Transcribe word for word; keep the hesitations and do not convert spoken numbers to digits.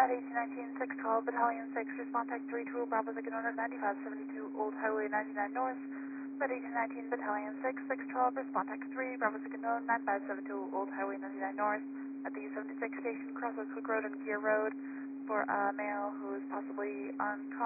Med eighteen nineteen six twelve Battalion six, respond type three two Bravo Second Owner ninety-five seventy-two Old Highway ninety-nine North. Med eighteen nineteen Battalion six, six twelve, respond type three Bravo Second Owner ninety-five seventy-two Old Highway ninety-nine North. At the seventy-six station, cross Oak Road and Gear Road for a male who is possibly unconscious.